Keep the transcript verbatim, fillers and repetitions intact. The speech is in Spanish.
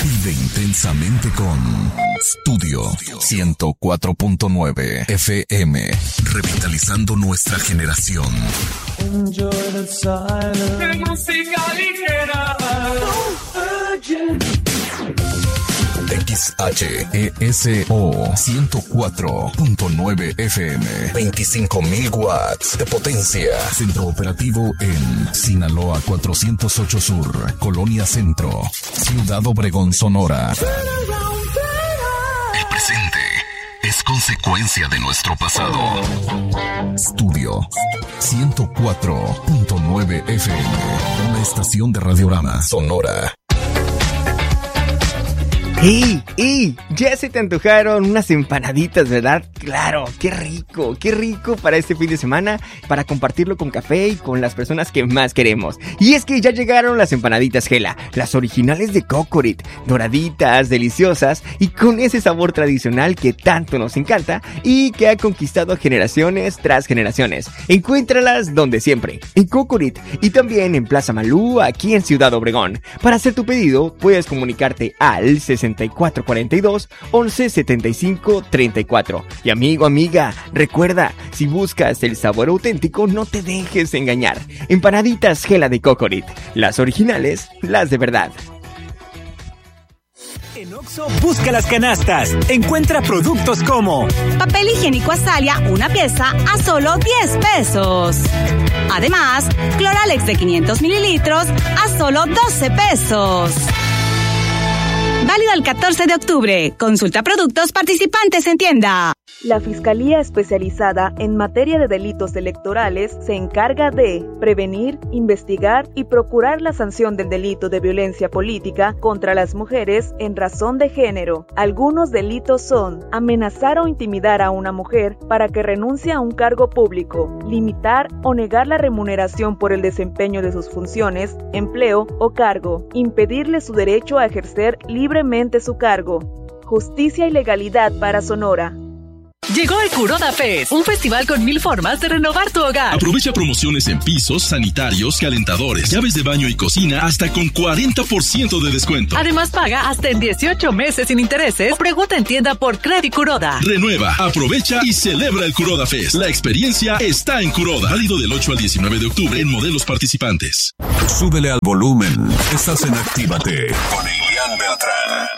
Vive intensamente con Studio ciento cuatro punto nueve F M, revitalizando nuestra generación. Enjoy the silence. De música ligera. X H E S O ciento cuatro punto nueve F M, veinticinco mil watts de potencia. Centro operativo en Sinaloa cuatrocientos ocho Sur, Colonia Centro, Ciudad Obregón, Sonora. El presente es consecuencia de nuestro pasado. Studio ciento cuatro punto nueve F M, una estación de Radiorama Sonora. ¡Ey! ¡Ey! Ya se te antojaron unas empanaditas, ¿verdad? Claro, qué rico, qué rico para este fin de semana, para compartirlo con café y con las personas que más queremos. Y es que ya llegaron las empanaditas Gela, las originales de Cocorit, doraditas, deliciosas y con ese sabor tradicional que tanto nos encanta y que ha conquistado generaciones tras generaciones. Encuéntralas donde siempre, en Cocorit y también en Plaza Malú, aquí en Ciudad Obregón. Para hacer tu pedido, puedes comunicarte al sesenta y cuatro cuarenta y dos, once setenta y cinco treinta y cuatro. Y amigo, amiga, recuerda, si buscas el sabor auténtico, no te dejes engañar. Empanaditas Gela de Cocorit, las originales, las de verdad. En Oxxo, busca las canastas. Encuentra productos como papel higiénico Azalia, una pieza a solo diez pesos. Además, Cloralex de quinientos mililitros a solo doce pesos. Válido el catorce de octubre. Consulta productos participantes en tienda. La Fiscalía Especializada en Materia de Delitos Electorales se encarga de prevenir, investigar y procurar la sanción del delito de violencia política contra las mujeres en razón de género. Algunos delitos son amenazar o intimidar a una mujer para que renuncie a un cargo público, limitar o negar la remuneración por el desempeño de sus funciones, empleo o cargo, impedirle su derecho a ejercer libremente su cargo. Justicia y legalidad para Sonora. Llegó el Kuroda Fest, un festival con mil formas de renovar tu hogar. Aprovecha promociones en pisos, sanitarios, calentadores, llaves de baño y cocina hasta con cuarenta por ciento de descuento. Además, paga hasta en dieciocho meses sin intereses o pregunta en tienda por Credit Kuroda. Renueva, aprovecha y celebra el Kuroda Fest. La experiencia está en Kuroda. Válido del ocho al diecinueve de octubre en modelos participantes. Súbele al volumen. Estás en Actívate con Elian Beltrán.